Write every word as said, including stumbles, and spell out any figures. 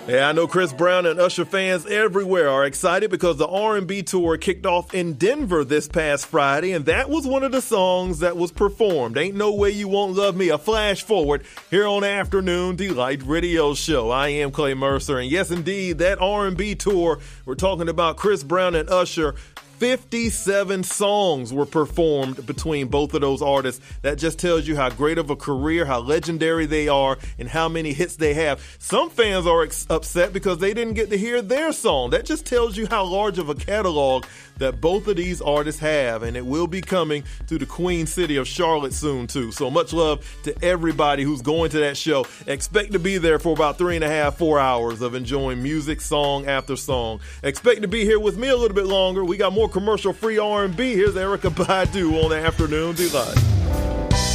Yeah, I know Chris Brown and Usher fans everywhere are excited because the R and B tour kicked off in Denver this past Friday, and that was one of the songs that was performed. Ain't No Way You Won't Love Me, a flash forward here on Afternoon Delight Radio Show. I am Clay Mercer, and yes, indeed, that R and B tour, we're talking about Chris Brown and Usher. fifty-seven songs were performed between both of those artists. That just tells you how great of a career, how legendary they are, and how many hits they have. Some fans are ex- upset because they didn't get to hear their song. That just tells you how large of a catalog that both of these artists have, and it will be coming to the Queen City of Charlotte soon, too. So much love to everybody who's going to that show. Expect to be there for about three and a half, four hours of enjoying music, song after song. Expect to be here with me a little bit longer. We got more commercial-free R and B. Here's Erykah Badu on Afternoon Delight.